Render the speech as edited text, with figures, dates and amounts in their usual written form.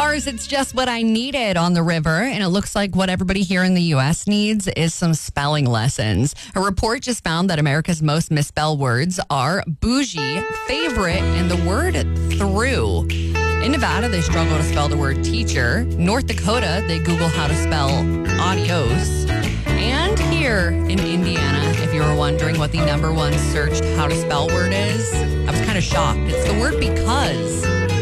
Mars, it's just what I needed on the river. And it looks like what everybody here in the U.S. needs is some spelling lessons. A report just found that America's most misspelled words are bougie, favorite, and the word through. In Nevada, they struggle to spell the word teacher. North Dakota, they Google how to spell adios. And here in Indiana, if you were wondering what the number one searched how to spell word is, I was kind of shocked. It's the word because.